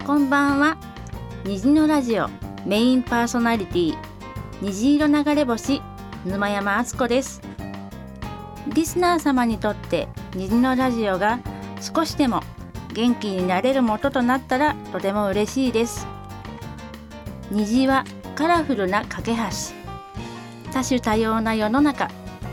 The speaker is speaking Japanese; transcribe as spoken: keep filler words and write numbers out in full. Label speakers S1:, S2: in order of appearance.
S1: こんばんは。虹のラジオメインパーソナリティ虹色流れ星沼山敦子です。リスナー様にとって虹のラジオが少しでも元気になれるもととなったらとても嬉しいです。虹はカラフルな架け橋、多種多様な世の中、